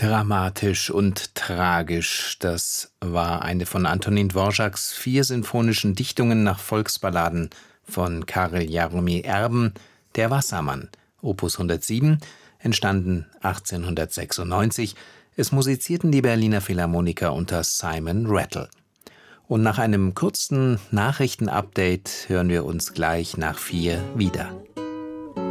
Dramatisch und tragisch, das war eine von Antonín Dvořáks 4 sinfonischen Dichtungen nach Volksballaden von Karel Jaromír Erben, Der Wassermann, Opus 107, entstanden 1896. Es musizierten die Berliner Philharmoniker unter Simon Rattle. Und nach einem kurzen Nachrichtenupdate hören wir uns gleich nach 4 wieder.